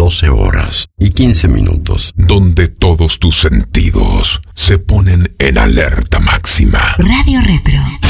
12 horas y 15 minutos. Donde todos tus sentidos se ponen en alerta máxima. Radio Retro.